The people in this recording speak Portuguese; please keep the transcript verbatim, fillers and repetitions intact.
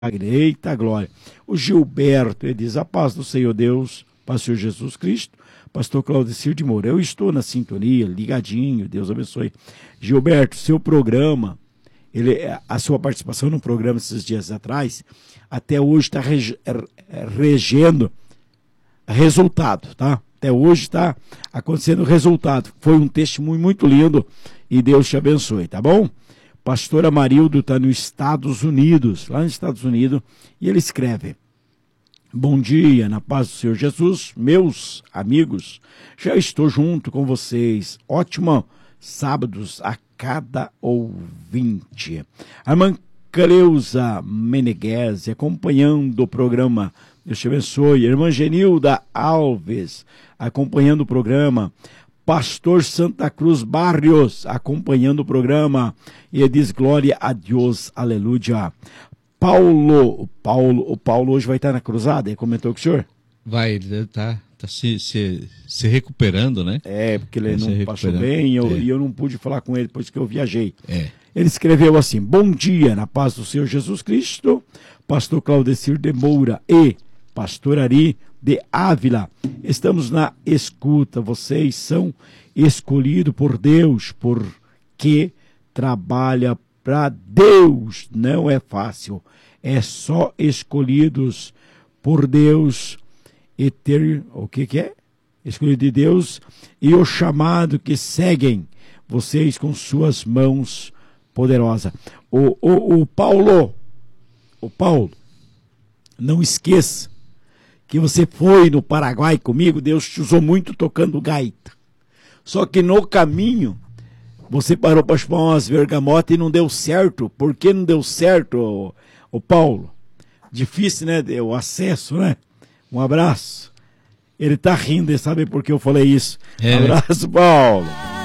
Eita glória. O Gilberto, ele diz: a paz do Senhor Deus, paz do Senhor Jesus Cristo. Pastor Claudecir de Moura, eu estou na sintonia, ligadinho, Deus abençoe. Gilberto, seu programa, ele, a sua participação no programa esses dias atrás, até hoje está rege, regendo resultado, tá? Até hoje está acontecendo resultado. Foi um testemunho muito lindo e Deus te abençoe, tá bom? Pastor Amarildo está nos Estados Unidos, lá nos Estados Unidos, e ele escreve: bom dia, na paz do Senhor Jesus, meus amigos, já estou junto com vocês. Ótimo sábados a cada ouvinte. A irmã Cleusa Meneghese acompanhando o programa, Deus te abençoe. A irmã Genilda Alves acompanhando o programa. Pastor Santa Cruz Barrios acompanhando o programa, e ele diz: glória a Deus, aleluia. Paulo, o Paulo, o Paulo hoje vai estar na cruzada, ele comentou com o senhor? Vai, ele está tá se, se, se recuperando, né? É, porque ele tá não passou bem, eu, é. e eu não pude falar com ele depois que eu viajei. É. Ele escreveu assim: bom dia, na paz do Senhor Jesus Cristo, pastor Claudecir de Moura e pastor Ari de Ávila, estamos na escuta. Vocês são escolhidos por Deus, porque trabalha para Deus. Não é fácil, é só escolhidos por Deus e ter, o que que é? Escolhido de Deus e o chamado que seguem vocês com suas mãos poderosas. O, o, o Paulo, o Paulo, não esqueça que você foi no Paraguai comigo, Deus te usou muito tocando gaita. Só que no caminho, você parou para chupar umas bergamotas e não deu certo. Por que não deu certo, o, o Paulo? Difícil, né? O acesso, né? Um abraço. Ele tá rindo, sabe por que eu falei isso? É. Abraço, Paulo.